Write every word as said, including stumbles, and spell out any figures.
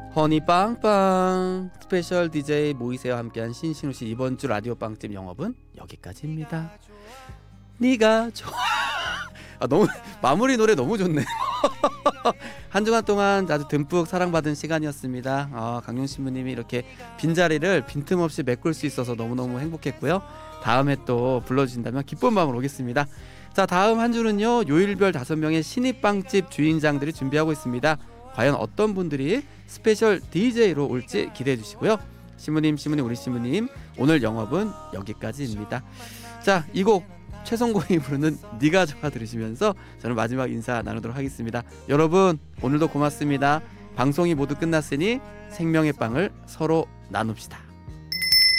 허니빵빵 스페셜 디제이 모이세와 함께한 신신우씨 이번 주 라디오 빵집 영업은 여기까지입니다. 네가 좋아. 아, 너무 마무리 노래 너무 좋네. 한 주간 동안 아주 듬뿍 사랑받은 시간이었습니다. 아, 강용 신부님이 이렇게 빈자리를 빈틈없이 메꿀 수 있어서 너무너무 행복했고요. 다음에 또 불러주신다면 기쁜 마음으로 오겠습니다. 자, 다음 한 주는요, 요일별 다섯 명의 신입빵집 주인장들이 준비하고 있습니다. 과연 어떤 분들이 스페셜 디제이로 올지 기대해 주시고요. 신부님 신부님 우리 신부님 오늘 영업은 여기까지입니다. 자, 이 곡 최성공이 부르는 네가 좋아 들으시면서 저는 마지막 인사 나누도록 하겠습니다. 여러분 오늘도 고맙습니다. 방송이 모두 끝났으니 생명의 빵을 서로 나눕시다.